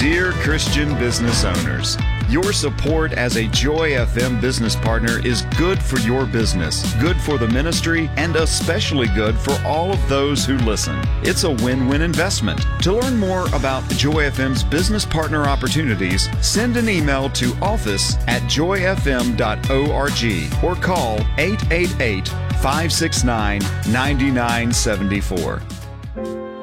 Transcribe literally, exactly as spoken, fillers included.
Dear Christian business owners, your support as a Joy F M business partner is good for your business, good for the ministry, and especially good for all of those who listen. It's a win-win investment. To learn more about Joy F M's business partner opportunities, send an email to office at joy f m dot org or call eight eight eight, five six nine, nine nine seven four.